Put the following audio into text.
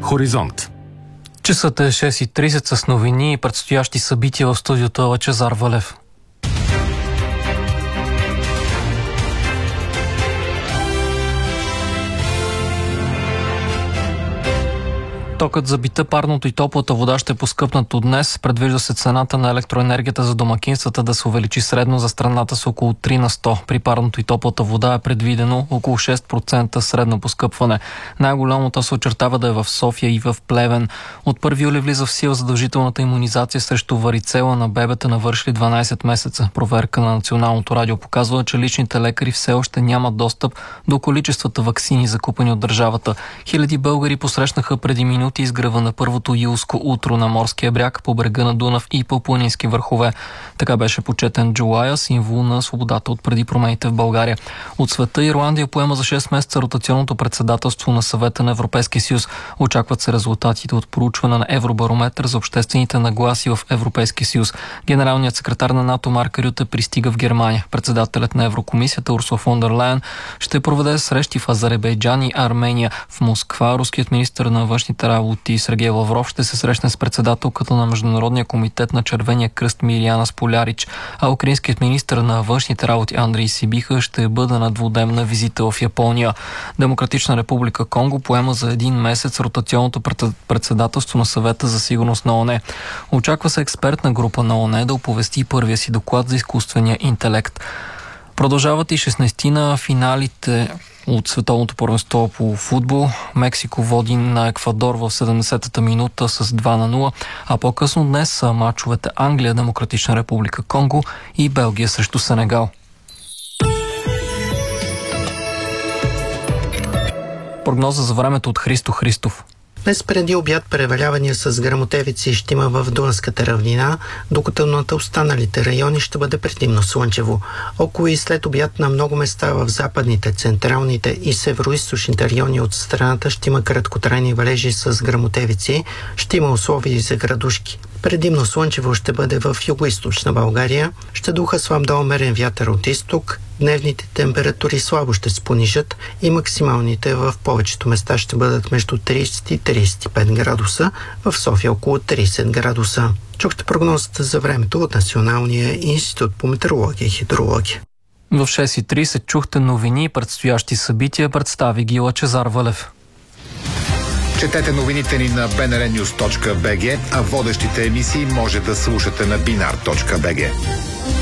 Хоризонт. Часът е 6:30 с новини и предстоящи събития в студиото Лъчезар Валев. Токът за бита, парното и топлата вода ще поскъпнат от днес. Предвижда се цената на електроенергията за домакинствата да се увеличи средно за страната с около 3 на 100. При парното и топлата вода е предвидено около 6% средно поскъпване. Най-голямото се очертава да е в София и в Плевен. От 1 юли влиза в сила задължителната имунизация срещу варицела на бебета, навършили 12 месеца. Проверка на Националното радио показва, че личните лекари все още нямат достъп до количествата ваксини, закупени от държавата. Хиляди българи посрещнаха преди минути изгрева на първото юлско утро на морския бряг по брега на Дунав и по планински върхове. Така беше почетен Джулая, символ на свободата от преди промените в България. От света Ирландия поема за 6 месеца ротационното председателство на Съвета на Европейския съюз. Очакват се резултатите от проучване на Евробарометър за обществените нагласи в Европейския съюз. Генералният секретар на НАТО Марк Рюте пристига в Германия. Председателят на Еврокомисията Урсула фон дер Лайен ще проведе срещи в Азербайджан и Армения. В Москва руският министър на външните работи Сергей Лавров ще се срещне с председателката на Международния комитет на Червения кръст Мириана Сполярич, а украинският министър на външните работи Андрей Сибиха ще бъде на двудневна визита в Япония. Демократична република Конго поема за 1 месец ротационното председателство на Съвета за сигурност на ООН. Очаква се експертна група на ООН да оповести първия си доклад за изкуствения интелект. Продължават и 16-на финалите от световното първенство по футбол. Мексико води на Еквадор в 70-та минута с 2-0, а по-късно днес са мачовете Англия, Демократична република Конго и Белгия срещу Сенегал. Прогноза за времето от Христо Христов. Днес преди обяд превалявания с гръмотевици ще има в Дунавската равнина, докато над останалите райони ще бъде предимно слънчево. Около и след обяд на много места в западните, централните и североизточните райони от страната ще има краткотрайни валежи с гръмотевици, ще има условия за градушки. Предимно слънчево ще бъде в югоизточна България, ще духа слаб до умерен вятър от изток, дневните температури слабо ще се понижат и максималните в повечето места ще бъдат между 30 и 35 градуса, в София около 30 градуса. Чухте прогнозата за времето от Националния институт по метеорология и хидрология. В 6:30 чухте новини и предстоящи събития, представи ги Лъчезар Валев. Четете новините ни на bnrnews.bg, а водещите емисии може да слушате на binar.bg.